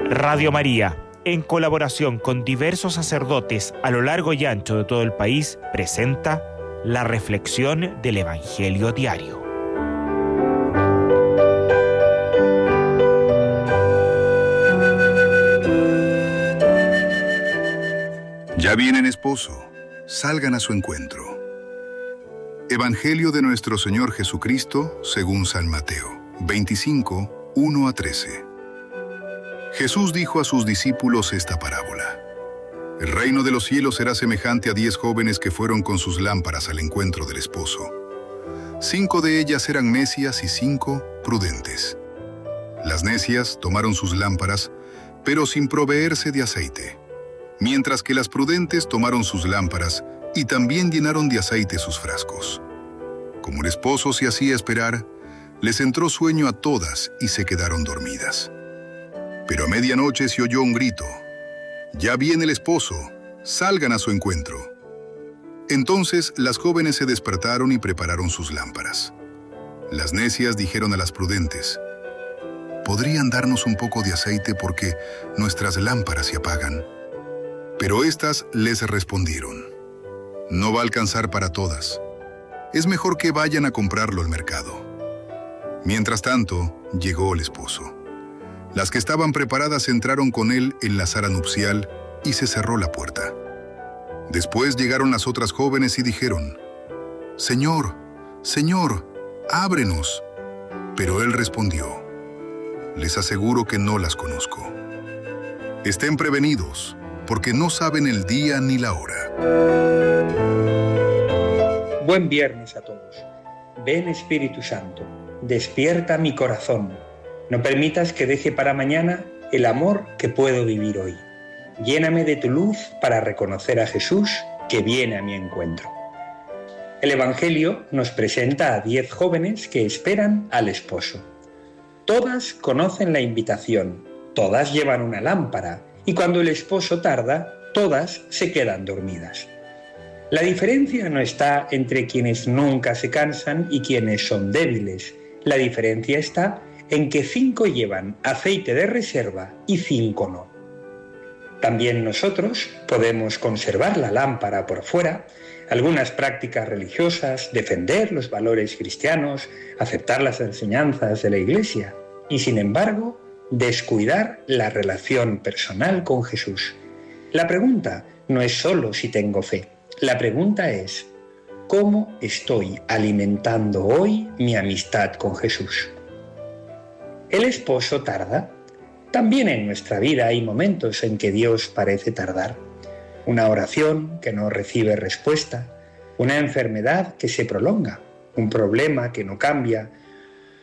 Radio María, en colaboración con diversos sacerdotes a lo largo y ancho de todo el país, presenta la reflexión del Evangelio diario. Ya vienen esposo, salgan a su encuentro. Evangelio de nuestro Señor Jesucristo según San Mateo, 25, 1 a 13. Jesús dijo a sus discípulos esta parábola. El reino de los cielos será semejante a 10 jóvenes que fueron con sus lámparas al encuentro del esposo. 5 de ellas eran necias y 5 prudentes. Las necias tomaron sus lámparas, pero sin proveerse de aceite, mientras que las prudentes tomaron sus lámparas y también llenaron de aceite sus frascos. Como el esposo se hacía esperar, les entró sueño a todas y se quedaron dormidas. Pero a medianoche se oyó un grito: «Ya viene el esposo, salgan a su encuentro». Entonces las jóvenes se despertaron y prepararon sus lámparas. Las necias dijeron a las prudentes: «¿Podrían darnos un poco de aceite porque nuestras lámparas se apagan?». Pero éstas les respondieron: «No va a alcanzar para todas. Es mejor que vayan a comprarlo al mercado». Mientras tanto, llegó el esposo. Las que estaban preparadas entraron con él en la sala nupcial y se cerró la puerta. Después llegaron las otras jóvenes y dijeron: «Señor, Señor, ábrenos». Pero él respondió: «Les aseguro que no las conozco. Estén prevenidos, porque no saben el día ni la hora». Buen viernes a todos. Ven, Espíritu Santo, despierta mi corazón. No permitas que deje para mañana el amor que puedo vivir hoy. Lléname de tu luz para reconocer a Jesús que viene a mi encuentro. El Evangelio nos presenta a 10 jóvenes que esperan al esposo. Todas conocen la invitación, todas llevan una lámpara y cuando el esposo tarda, todas se quedan dormidas. La diferencia no está entre quienes nunca se cansan y quienes son débiles. La diferencia está en que 5 llevan aceite de reserva y 5 no. También nosotros podemos conservar la lámpara por fuera, algunas prácticas religiosas, defender los valores cristianos, aceptar las enseñanzas de la Iglesia y, sin embargo, descuidar la relación personal con Jesús. La pregunta no es solo si tengo fe, la pregunta es: ¿cómo estoy alimentando hoy mi amistad con Jesús? ¿El esposo tarda? También en nuestra vida hay momentos en que Dios parece tardar. Una oración que no recibe respuesta, una enfermedad que se prolonga, un problema que no cambia,